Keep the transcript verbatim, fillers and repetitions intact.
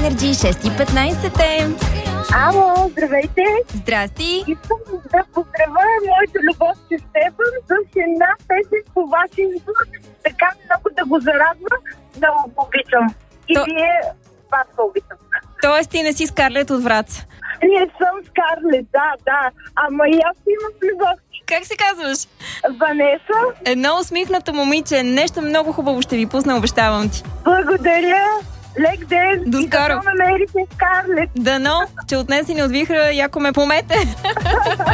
Energy, шест и петнайсет е. Ало, здравейте! Здрасти! Искам да поздравя моята любов с Стефан с една песен по вашия избор. Така много да го зарадва, много го обичам. И То... вие вас го обичам. Тоест ти не си Скарлет от Враца? Не съм Скарлет, да, да. Ама и аз имам любов. Как се казваш? Ванеса. Едно усмихнато момиче. Нещо много хубаво ще ви пусна, обещавам ти. Благодаря. Лек ден. До и скоро. да намерите Скарлет. Дано, че отнесе ни от вихра, яко ме помете.